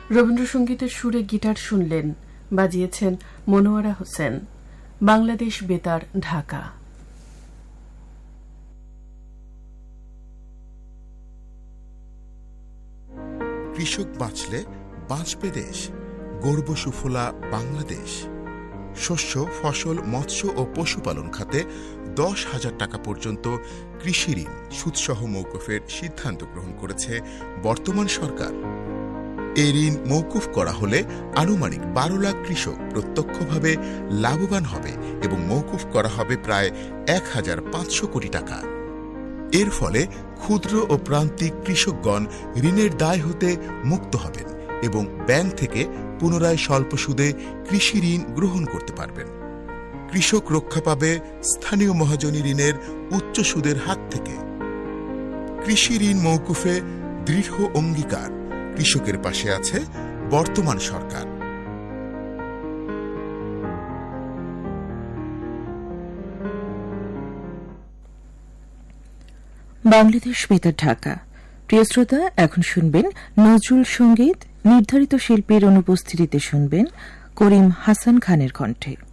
রবীন্দ্রসঙ্গীতের সুরে গিটার শুনলেন, বাজিয়েছেন মনোয়ারা হোসেন। বাংলাদেশ বেতার, ঢাকা। কৃষক বাঁচলে বাঁচবে দেশ, গর্ব সুফলা বাংলাদেশ। শস্য, ফসল, মৎস্য ও পশুপালন খাতে 10,000 টাকা পর্যন্ত কৃষি ঋণ সুদসহ মওকুফের সিদ্ধান্ত গ্রহণ করেছে বর্তমান সরকার। এই ঋণ মওকুফ করা হলে আনুমানিক 12 লাখ কৃষক প্রত্যক্ষভাবে লাভবান হবে এবং মওকুফ করা হবে প্রায় 1,500 কোটি টাকা। এর ফলে ক্ষুদ্র ও প্রান্তিক কৃষকগণ ঋণের দায় হতে মুক্ত হবেন এবং ব্যাংক থেকে পুনরায় স্বল্প সুদে কৃষি ঋণ গ্রহণ করতে পারবেন। কৃষক রক্ষা পাবে স্থানীয় মহাজনী ঋণের উচ্চ সুদের হাত থেকে। কৃষি ঋণ মওকুফে দৃঢ় অঙ্গীকার, কৃষকের পাশে আছে বর্তমান সরকার। বাংলাদেশ বেতার, ঢাকা। প্রিয় শ্রোতা, এখন শুনবেন নজরুল সঙ্গীত। নির্ধারিত শিল্পীর অনুপস্থিতিতে শুনবেন করিম হাসান খানের কণ্ঠে।